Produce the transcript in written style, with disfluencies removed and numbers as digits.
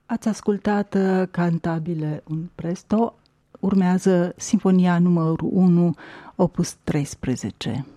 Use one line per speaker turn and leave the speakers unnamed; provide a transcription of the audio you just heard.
Ați ascultat Cantabile un presto, urmează Sinfonia numărul 1, opus 13.